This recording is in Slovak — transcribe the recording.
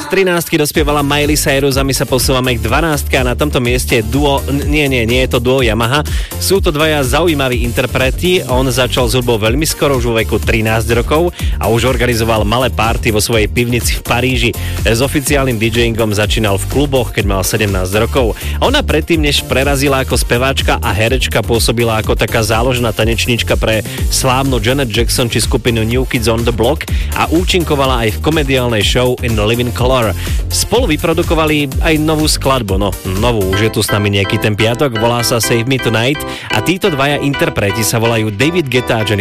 Z 13 dospievala Miley Cyrus a my sa posúvame k 12 a na tomto mieste duo, nie je to duo Yamaha. Sú to dvaja zaujímaví interpreti. On začal s hudbou veľmi skoro, už vo veku 13 rokov a už organizoval malé party vo svojej pivnici v Paríži. S oficiálnym DJingom začínal v kluboch, keď mal 17 rokov. Ona predtým, než prerazila ako speváčka a herečka, pôsobila ako taká záložná tanečnička pre slávnu Janet Jackson či skupinu New Kids on the Block a účinkovala aj v komediálnej show In Living Color. Spolu vyprodukovali aj novú skladbu, novú, už je tu s nami nejaký ten piatok, volá sa Save Me Tonight a títo dvaja interpreti sa volajú David Guetta a Jennifer